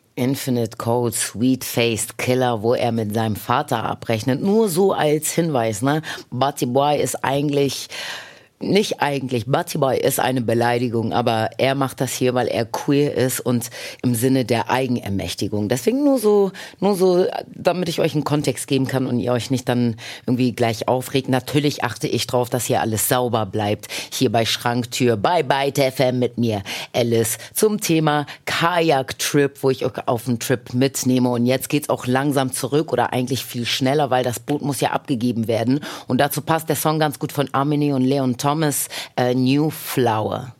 Infinite Code, Sweet-Faced Killer, wo er mit seinem Vater abrechnet. Nur so als Hinweis, ne? Butty Boy ist Butty Boy ist eine Beleidigung, aber er macht das hier, weil er queer ist und im Sinne der Eigenermächtigung. Deswegen nur so, damit ich euch einen Kontext geben kann und ihr euch nicht dann irgendwie gleich aufregt. Natürlich achte ich drauf, dass hier alles sauber bleibt. Hier bei Schranktür, bei Byte FM mit mir, Alice, zum Thema Kajak-Trip, wo ich euch auf einen Trip mitnehme. Und jetzt geht's auch langsam zurück oder eigentlich viel schneller, weil das Boot muss ja abgegeben werden. Und dazu passt der Song ganz gut von Amini und Leon Thomas, New Flower.